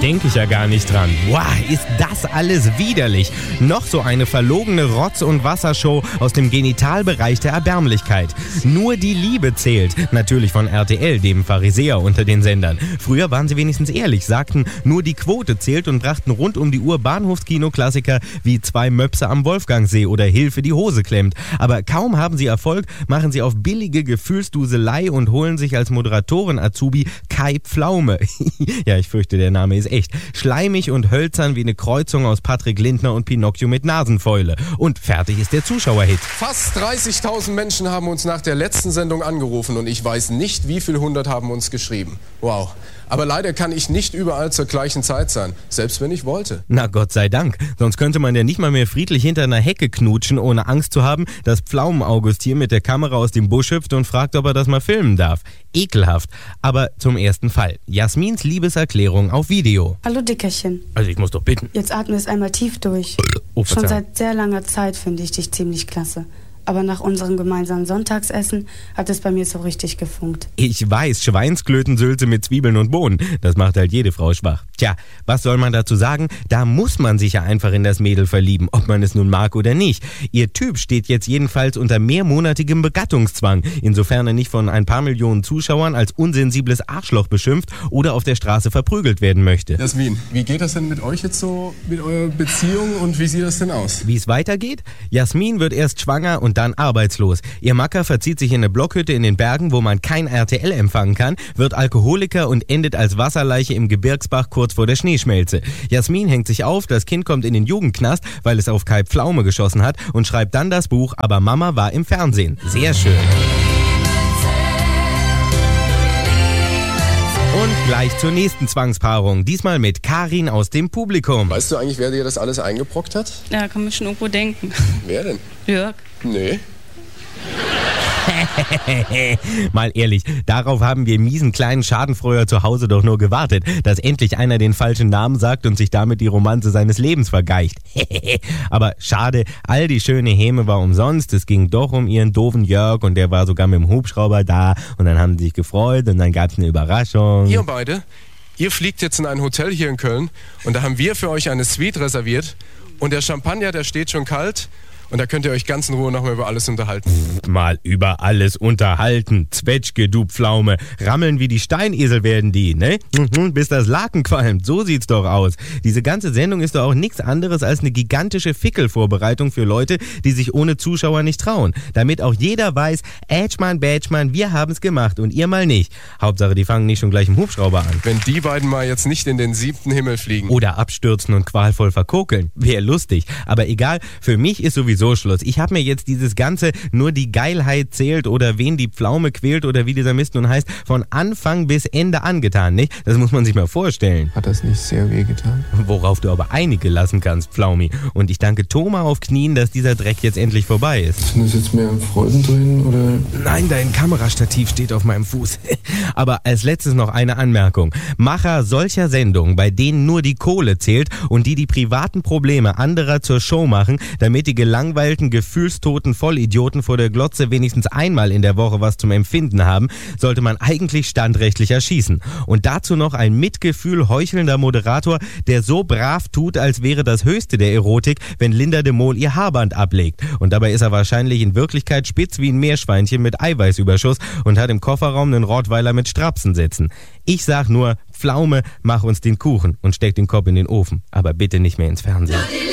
denke ich ja gar nicht dran. Wow, ist das alles widerlich. Noch so eine verlogene Rotz- und Wassershow aus dem Genitalbereich der Erbärmlichkeit. Nur die Liebe zählt. Natürlich von RTL, dem Pharisäer unter den Sendern. Früher waren sie wenigstens ehrlich, sagten, nur die Quote zählt und brachten rund um die Uhr Bahnhofskino-Klassiker wie Zwei Möpse am Wolfgangsee oder Hilfe, die Hose klemmt. Aber kaum haben sie Erfolg, machen sie auf billige Gefühlsduselei und holen sich als Moderatoren-Azubi Kai Pflaume. Ja, ich fürchte, der Name ist echt. Schleimig und hölzern wie eine Kreuzung aus Patrick Lindner und Pinocchio mit Nasenfäule. Und fertig ist der Zuschauerhit. Fast 30.000 Menschen haben uns nach der letzten Sendung angerufen und ich weiß nicht, wie viel 100 haben uns geschrieben. Wow. Aber leider kann ich nicht überall zur gleichen Zeit sein, selbst wenn ich wollte. Na Gott sei Dank, sonst könnte man ja nicht mal mehr friedlich hinter einer Hecke knutschen, ohne Angst zu haben, dass Pflaumen-August hier mit der Kamera aus dem Busch hüpft und fragt, ob er das mal filmen darf. Ekelhaft. Aber zum ersten Fall. Jasmins Liebeserklärung auf Video. Hallo Dickerchen. Also ich muss doch bitten. Jetzt atme es einmal tief durch. Oh, Schon seit sehr langer Zeit finde ich dich ziemlich klasse. Aber nach unserem gemeinsamen Sonntagsessen hat es bei mir so richtig gefunkt. Ich weiß, Schweinsklötensülze mit Zwiebeln und Bohnen. Das macht halt jede Frau schwach. Tja, was soll man dazu sagen? Da muss man sich ja einfach in das Mädel verlieben, ob man es nun mag oder nicht. Ihr Typ steht jetzt jedenfalls unter mehrmonatigem Begattungszwang, insofern er nicht von ein paar Millionen Zuschauern als unsensibles Arschloch beschimpft oder auf der Straße verprügelt werden möchte. Jasmin, wie geht das denn mit euch jetzt so, mit eurer Beziehung und wie sieht das denn aus? Wie es weitergeht? Jasmin wird erst schwanger und dann arbeitslos. Ihr Macker verzieht sich in eine Blockhütte in den Bergen, wo man kein RTL empfangen kann, wird Alkoholiker und endet als Wasserleiche im Gebirgsbach kurz vor der Schneeschmelze. Jasmin hängt sich auf, das Kind kommt in den Jugendknast, weil es auf Kai Pflaume geschossen hat und schreibt dann das Buch Aber Mama war im Fernsehen. Sehr schön. Und gleich zur nächsten Zwangspaarung. Diesmal mit Karin aus dem Publikum. Weißt du eigentlich, wer dir das alles eingebrockt hat? Ja, kann man schon irgendwo denken. Wer denn? Jörg. Nee. Mal ehrlich, darauf haben wir miesen kleinen Schadenfreuer zu Hause doch nur gewartet, dass endlich einer den falschen Namen sagt und sich damit die Romanze seines Lebens vergeicht. Aber schade, all die schöne Häme war umsonst, es ging doch um ihren doofen Jörg und der war sogar mit dem Hubschrauber da und dann haben sie sich gefreut und dann gab's eine Überraschung. Ihr beide, ihr fliegt jetzt in ein Hotel hier in Köln und da haben wir für euch eine Suite reserviert und der Champagner, der steht schon kalt. Und da könnt ihr euch ganz in Ruhe nochmal über alles unterhalten. Mal über alles unterhalten. Zwetschge, du Pflaume. Rammeln wie die Steinesel werden die, ne? Bis das Laken qualmt. So sieht's doch aus. Diese ganze Sendung ist doch auch nichts anderes als eine gigantische Fickelvorbereitung für Leute, die sich ohne Zuschauer nicht trauen. Damit auch jeder weiß, Ätschmann, Bätschmann, wir haben's gemacht und ihr mal nicht. Hauptsache, die fangen nicht schon gleich im Hubschrauber an. Wenn die beiden mal jetzt nicht in den 7. Himmel fliegen. Oder abstürzen und qualvoll verkokeln. Wäre lustig. Aber egal, für mich ist sowieso Schluss. Ich habe mir jetzt dieses ganze nur die Geilheit zählt oder wen die Pflaume quält oder wie dieser Mist nun heißt, von Anfang bis Ende angetan, nicht? Das muss man sich mal vorstellen. Hat das nicht sehr weh getan? Worauf du aber einige lassen kannst, Pflaumi. Und ich danke Thoma auf Knien, dass dieser Dreck jetzt endlich vorbei ist. Sind das jetzt mehr Freuden drin oder? Nein, dein Kamerastativ steht auf meinem Fuß. Aber als letztes noch eine Anmerkung. Macher solcher Sendungen, bei denen nur die Kohle zählt und die privaten Probleme anderer zur Show machen, damit die gelangweilten, gefühlstoten Vollidioten vor der Glotze wenigstens einmal in der Woche was zum Empfinden haben, sollte man eigentlich standrechtlich erschießen. Und dazu noch ein Mitgefühl heuchelnder Moderator, der so brav tut, als wäre das Höchste der Erotik, wenn Linda de Mol ihr Haarband ablegt. Und dabei ist er wahrscheinlich in Wirklichkeit spitz wie ein Meerschweinchen mit Eiweißüberschuss und hat im Kofferraum einen Rottweiler mit Strapsen sitzen. Ich sag nur, Pflaume, mach uns den Kuchen und steck den Kopf in den Ofen. Aber bitte nicht mehr ins Fernsehen.